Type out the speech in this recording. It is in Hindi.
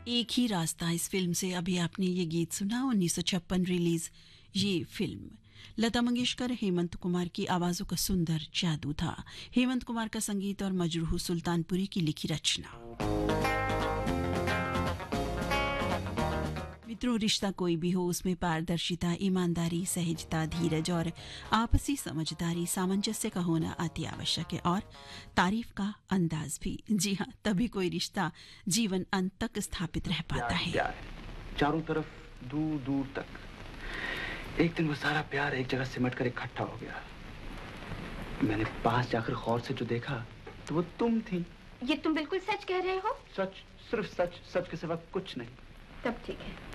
एक ही रास्ता इस फिल्म से अभी आपने ये गीत सुना। 1956 रिलीज ये फिल्म लता मंगेशकर हेमंत कुमार की आवाजों का सुंदर जादू था। हेमंत कुमार का संगीत और मजरूह सुल्तानपुरी की लिखी रचना। मित्रों, रिश्ता कोई भी हो उसमें पारदर्शिता, ईमानदारी, सहजता, धीरज और आपसी समझदारी, सामंजस्य का होना अति आवश्यक है और तारीफ का अंदाज भी। जी हाँ, तभी कोई रिश्ता जीवन अंत तक स्थापित रह पाता है। चारों तरफ दूर दूर तक एक दिन वो सारा प्यार एक जगह सिमट कर इकट्ठा हो गया। मैंने पास जाकर गौर से जो देखा तो वो तुम थी। ये तुम बिल्कुल सच कह रहे हो? सच, सिर्फ सच, सच के सिवा कुछ नहीं। तब ठीक है।